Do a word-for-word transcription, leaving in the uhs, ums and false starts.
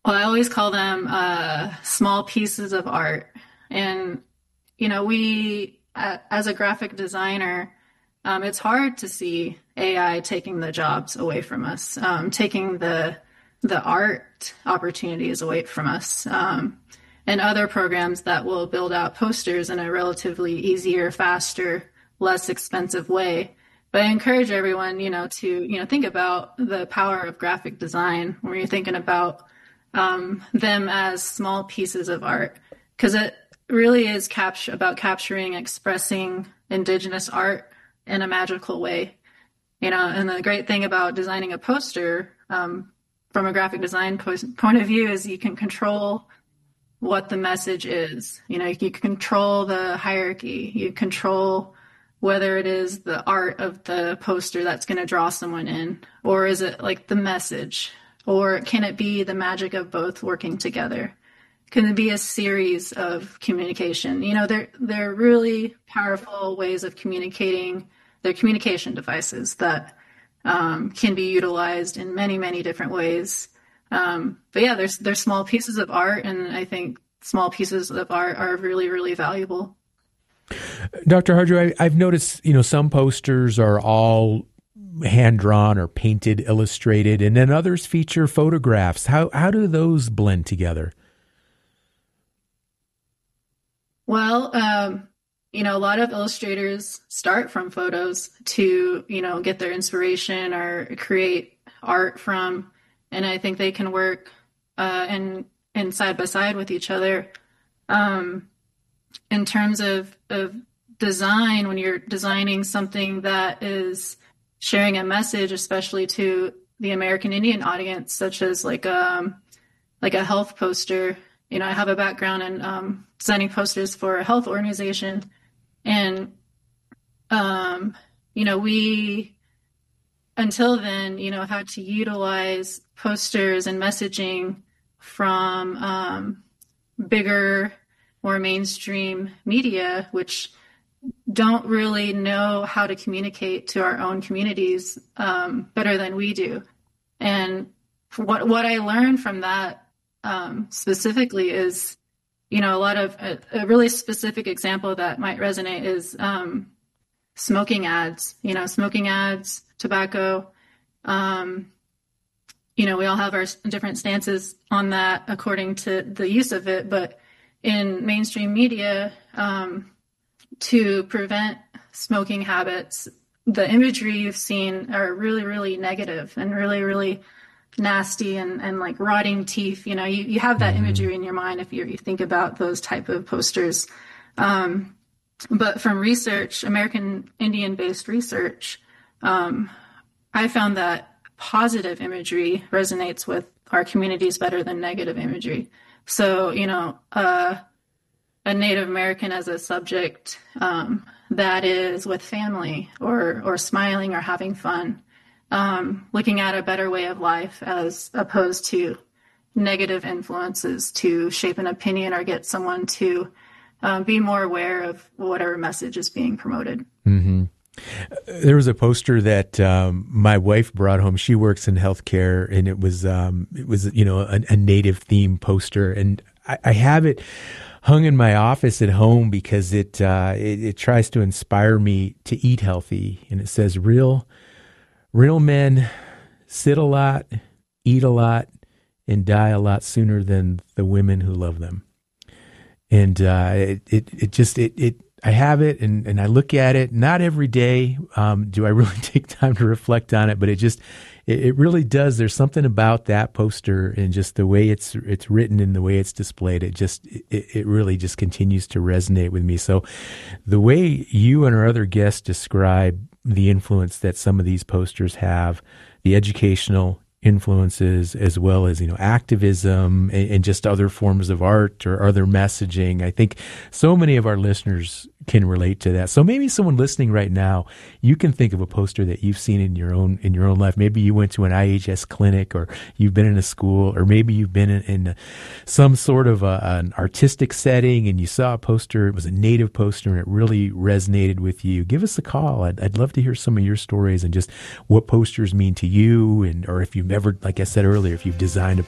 Well, I always call them uh, small pieces of art. And, you know, we, uh, as a graphic designer, um, it's hard to see A I taking the jobs away from us, um, taking the the art opportunities away from us, um, and other programs that will build out posters in a relatively easier, faster, less expensive way. But I encourage everyone, you know, to, you know, think about the power of graphic design when you're thinking about um, them as small pieces of art, because it really is capture about capturing, expressing indigenous art in a magical way. You know, and the great thing about designing a poster um, from a graphic design po- point of view is you can control what the message is. You know, you can control the hierarchy. You control whether it is the art of the poster that's going to draw someone in, or is it like the message, or can it be the magic of both working together? Can it be a series of communication? You know, they're they're really powerful ways of communicating. They're communication devices that um, can be utilized in many, many different ways. Um, but yeah, there's there's small pieces of art, and I think small pieces of art are really, really valuable. Doctor Harjo, I, I've noticed, you know, some posters are all hand drawn or painted, illustrated, and then others feature photographs. How how do those blend together? Well, um, you know, a lot of illustrators start from photos to, you know, get their inspiration or create art from, and I think they can work uh, and and side by side with each other. Um, in terms of, of design, when you're designing something that is sharing a message, especially to the American Indian audience, such as like um like a health poster. You know, I have a background in um, designing posters for a health organization, and um, you know, we until then, you know, had to utilize posters and messaging from um, bigger, more mainstream media, which don't really know how to communicate to our own communities um, better than we do. And what what I learned from that um, specifically is, you know, a lot of a, a really specific example that might resonate is um, smoking ads. You know, smoking ads, tobacco. Um, you know, we all have our different stances on that according to the use of it, but in mainstream media, um, to prevent smoking habits, the imagery you've seen are really, really negative and really, really nasty and, and like rotting teeth. You know, you, you have that mm-hmm. imagery in your mind if you, you think about those type of posters. Um, but from research, American Indian-based research, um, I found that positive imagery resonates with our communities better than negative imagery. So, you know, uh, a Native American as a subject um, that is with family or or smiling or having fun, um, looking at a better way of life as opposed to negative influences to shape an opinion or get someone to um, be more aware of whatever message is being promoted. Mm-hmm. There was a poster that um, my wife brought home. She works in healthcare, and it was um, it was you know a, a Native theme poster, and I, I have it hung in my office at home because it, uh, it it tries to inspire me to eat healthy, and it says real real men sit a lot, eat a lot, and die a lot sooner than the women who love them. And uh, it, it it just it it. I have it and, and I look at it. Not every day um, do I really take time to reflect on it, but it just it, it really does. There's something about that poster and just the way it's it's written and the way it's displayed. It just it, it really just continues to resonate with me. So the way you and our other guests describe the influence that some of these posters have, the educational influences as well as, you know, activism and, and just other forms of art or other messaging. I think so many of our listeners can relate to that. So maybe someone listening right now, you can think of a poster that you've seen in your own in your own life. Maybe you went to an I H S clinic, or you've been in a school, or maybe you've been in, in some sort of a, an artistic setting and you saw a poster. It was a Native poster and it really resonated with you. Give us a call. I'd, I'd love to hear some of your stories and just what posters mean to you, and or if you've ever, like I said earlier, if you've designed a